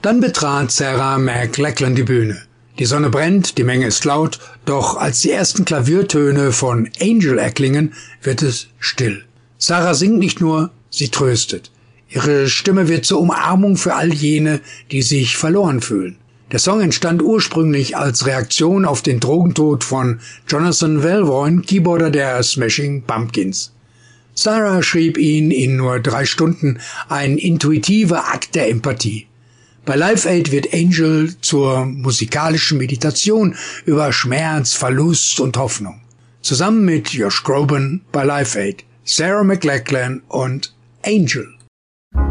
Dann betrat Sarah McLachlan die Bühne. Die Sonne brennt, die Menge ist laut, doch als die ersten Klaviertöne von Angel erklingen, wird es still. Sarah singt nicht nur, sie tröstet. Ihre Stimme wird zur Umarmung für all jene, die sich verloren fühlen. Der Song entstand ursprünglich als Reaktion auf den Drogentod von Jonathan Valvoin, Keyboarder der Smashing Pumpkins. Sarah schrieb ihn in nur 3 Stunden, ein intuitiver Akt der Empathie. Bei Live Aid wird Angel zur musikalischen Meditation über Schmerz, Verlust und Hoffnung. Zusammen mit Josh Groban bei Live Aid, Sarah McLachlan und Angel.